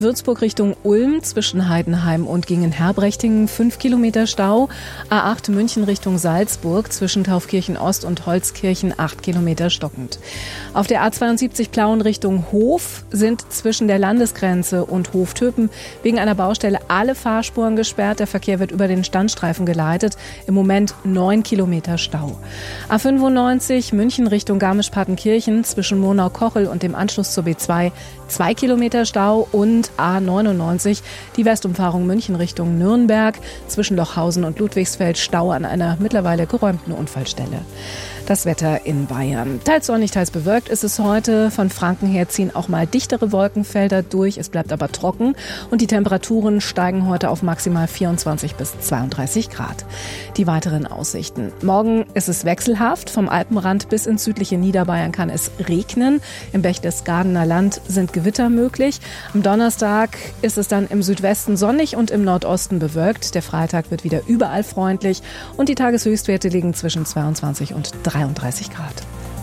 Würzburg Richtung Ulm zwischen Heidenheim und Gingen-Herbrechtingen 5 Kilometer Stau. A8 München Richtung Salzburg zwischen Taufkirchen Ost und Holzkirchen 8 Kilometer stockend. Auf der A72 Plauen Richtung Hof sind zwischen der Landesgrenze und Hoftöpen wegen einer Baustelle alle Fahrspuren gesperrt. Der Verkehr wird über den Standstreifen geleitet. Im Moment 9 Kilometer Stau. A95 München Richtung Garmisch-Partenkirchen zwischen Monau-Kochel und dem Anschluss zur B2 2 Kilometer Stau und A99 die Westumfahrung München Richtung Nürnberg zwischen Lochhausen und Ludwigsfeld Stau an einer mittlerweile geräumten Unfallstelle. Das Wetter in Bayern. Teils sonnig, teils bewölkt ist es heute. Von Franken her ziehen auch mal dichtere Wolkenfelder durch. Es bleibt aber trocken und die Temperaturen steigen heute auf maximal 24 bis 32 Grad. Die weiteren Aussichten. Morgen ist es wechselhaft. Vom Alpenrand bis ins südliche Niederbayern kann es regnen. Im Berchtesgadener Land sind Gewitter möglich. Am Donnerstag ist es dann im Südwesten sonnig und im Nordosten bewölkt. Der Freitag wird wieder überall freundlich und die Tageshöchstwerte liegen zwischen 22 und 33 Grad.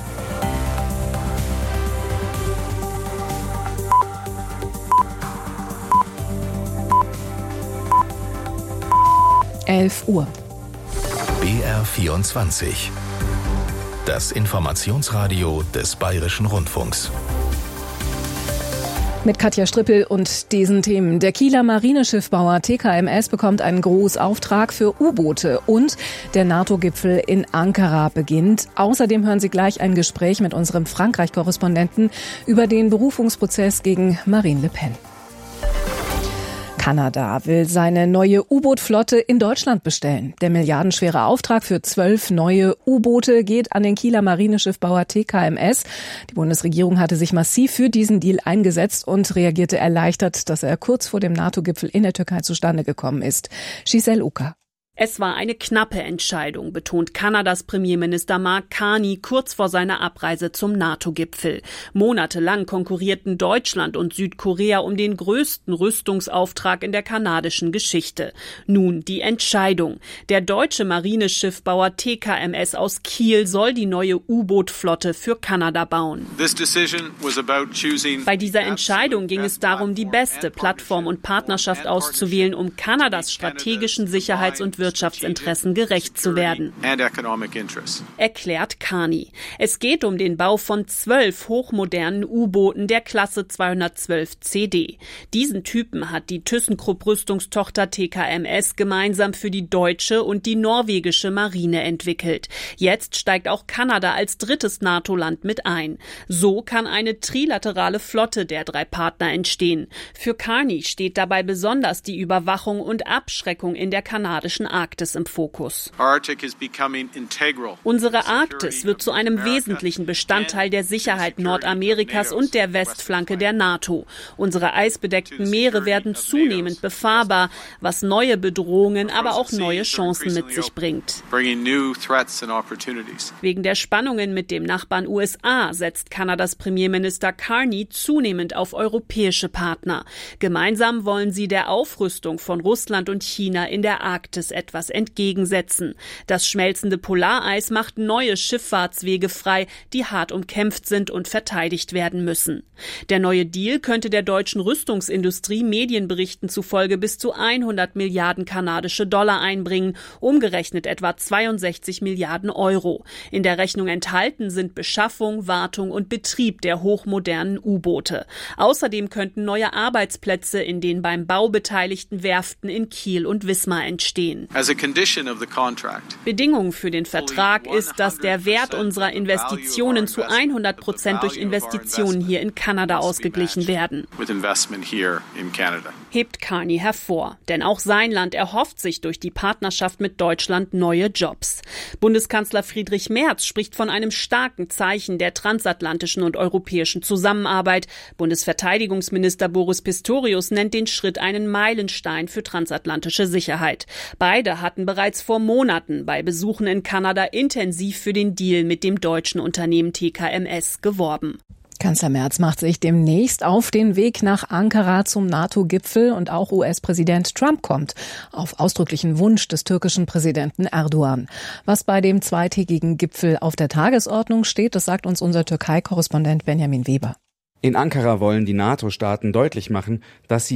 Uhr. BR24. Das Informationsradio des Bayerischen Rundfunks. Mit Katja Strippel und diesen Themen. Der Kieler Marineschiffbauer TKMS bekommt einen Großauftrag für U-Boote und der NATO-Gipfel in Ankara beginnt. Außerdem hören Sie gleich ein Gespräch mit unserem Frankreich-Korrespondenten über den Berufungsprozess gegen Marine Le Pen. Kanada will seine neue U-Boot-Flotte in Deutschland bestellen. Der milliardenschwere Auftrag für 12 neue U-Boote geht an den Kieler Marineschiffbauer TKMS. Die Bundesregierung hatte sich massiv für diesen Deal eingesetzt und reagierte erleichtert, dass er kurz vor dem NATO-Gipfel in der Türkei zustande gekommen ist. Giselle Ucker. Es war eine knappe Entscheidung, betont Kanadas Premierminister Mark Carney kurz vor seiner Abreise zum NATO-Gipfel. Monatelang konkurrierten Deutschland und Südkorea um den größten Rüstungsauftrag in der kanadischen Geschichte. Nun die Entscheidung. Der deutsche Marineschiffbauer TKMS aus Kiel soll die neue U-Boot-Flotte für Kanada bauen. Bei dieser Entscheidung ging es darum, die beste Plattform und Partnerschaft auszuwählen, um Kanadas strategischen Sicherheits- und Wirtschaftsinteressen gerecht zu werden, erklärt Carney. Es geht um den Bau von 12 hochmodernen U-Booten der Klasse 212 CD. Diesen Typen hat die ThyssenKrupp-Rüstungstochter TKMS gemeinsam für die deutsche und die norwegische Marine entwickelt. Jetzt steigt auch Kanada als drittes NATO-Land mit ein. So kann eine trilaterale Flotte der drei Partner entstehen. Für Carney steht dabei besonders die Überwachung und Abschreckung in der kanadischen Arktis im Fokus. Unsere Arktis wird zu einem wesentlichen Bestandteil der Sicherheit Nordamerikas und der Westflanke der NATO. Unsere eisbedeckten Meere werden zunehmend befahrbar, was neue Bedrohungen, aber auch neue Chancen mit sich bringt. Wegen der Spannungen mit dem Nachbarn USA setzt Kanadas Premierminister Carney zunehmend auf europäische Partner. Gemeinsam wollen sie der Aufrüstung von Russland und China in der Arktis etwas entgegensetzen. Das schmelzende Polareis macht neue Schifffahrtswege frei, die hart umkämpft sind und verteidigt werden müssen. Der neue Deal könnte der deutschen Rüstungsindustrie Medienberichten zufolge bis zu 100 Milliarden kanadische Dollar einbringen, umgerechnet etwa 62 Milliarden Euro. In der Rechnung enthalten sind Beschaffung, Wartung und Betrieb der hochmodernen U-Boote. Außerdem könnten neue Arbeitsplätze in den beim Bau beteiligten Werften in Kiel und Wismar entstehen. Bedingung für den Vertrag ist, dass der Wert unserer Investitionen zu 100% durch Investitionen hier in Kanada ausgeglichen werden, hebt Carney hervor. Denn auch sein Land erhofft sich durch die Partnerschaft mit Deutschland neue Jobs. Bundeskanzler Friedrich Merz spricht von einem starken Zeichen der transatlantischen und europäischen Zusammenarbeit. Bundesverteidigungsminister Boris Pistorius nennt den Schritt einen Meilenstein für transatlantische Sicherheit. Beide hatten bereits vor Monaten bei Besuchen in Kanada intensiv für den Deal mit dem deutschen Unternehmen TKMS geworben. Kanzler Merz macht sich demnächst auf den Weg nach Ankara zum NATO-Gipfel und auch US-Präsident Trump kommt auf ausdrücklichen Wunsch des türkischen Präsidenten Erdogan. Was bei dem zweitägigen Gipfel auf der Tagesordnung steht, das sagt uns unser Türkei-Korrespondent Benjamin Weber. In Ankara wollen die NATO-Staaten deutlich machen, dass sie